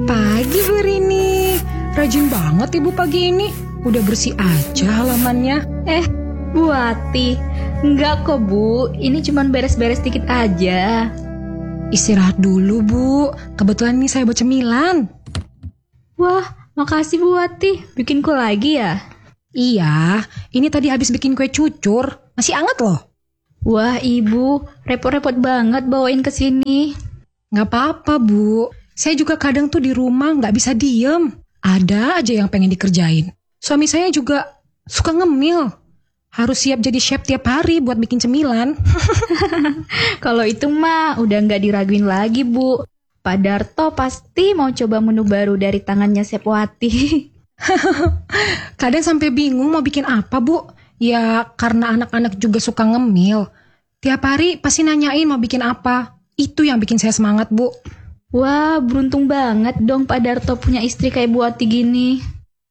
pagi Bu Rini. Rajin banget Ibu pagi ini. Udah bersih aja halamannya. Bu Ati, enggak kok Bu, ini cuma beres-beres dikit aja. Istirahat dulu Bu, kebetulan ini saya buat cemilan. Wah, makasih Bu Ati, bikin kue lagi ya? Iya, ini tadi habis bikin kue cucur, masih anget loh. Wah Ibu, repot-repot banget bawain ke sini. Gak apa-apa Bu, saya juga kadang tuh di rumah gak bisa diem. Ada aja yang pengen dikerjain. Suami saya juga suka ngemil. Harus siap jadi chef tiap hari buat bikin cemilan. Kalau itu mah udah gak diraguin lagi Bu. Pak Darto pasti mau coba menu baru dari tangannya Chef Wati. Kadang sampai bingung mau bikin apa Bu. Ya karena anak-anak juga suka ngemil. Tiap hari pasti nanyain mau bikin apa. Itu yang bikin saya semangat Bu. Wah, beruntung banget dong Pak Darto punya istri kayak Bu Ati gini.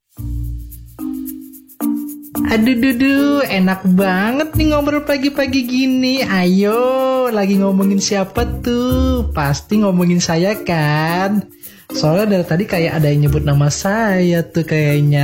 Aduh, enak banget nih ngobrol pagi-pagi gini. Ayo, lagi ngomongin siapa tuh? Pasti ngomongin saya kan? Soalnya dari tadi kayak ada yang nyebut nama saya tuh kayaknya.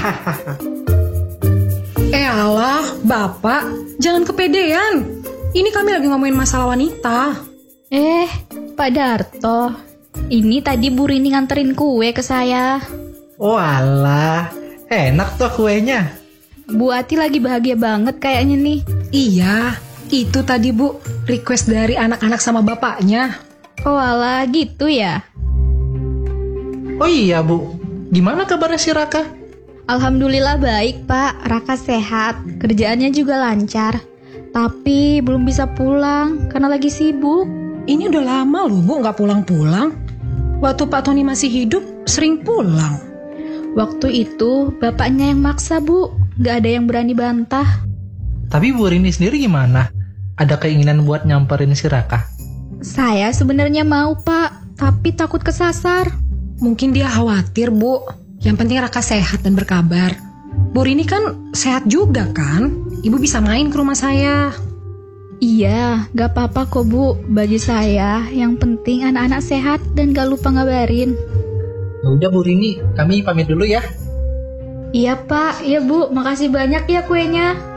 Alah, Bapak, jangan kepedean. Ini kami lagi ngomongin masalah wanita. Pak Darto, ini tadi Bu Rini nganterin kue ke saya. Oh alah, enak tuh kuenya. Bu Ati lagi bahagia banget kayaknya nih. Iya, itu tadi Bu, request dari anak-anak sama bapaknya. Oh alah, gitu ya? Oh iya Bu, gimana kabarnya si Raka? Alhamdulillah baik Pak, Raka sehat, kerjaannya juga lancar. Tapi belum bisa pulang karena lagi sibuk. Ini udah lama loh Bu gak pulang-pulang. Waktu Pak Tony masih hidup sering pulang. Waktu itu bapaknya yang maksa Bu, gak ada yang berani bantah. Tapi Bu Rini sendiri gimana? Ada keinginan buat nyamperin si Raka? Saya sebenarnya mau Pak, tapi takut kesasar. Mungkin dia khawatir Bu. Yang penting Raka sehat dan berkabar. Bu Rini kan sehat juga kan? Ibu bisa main ke rumah saya. Iya, gak apa-apa kok Bu, bagi saya yang penting anak-anak sehat dan gak lupa ngabarin. Ya udah Bu Rini, kami pamit dulu ya. Iya Pak, iya Bu, makasih banyak ya kuenya.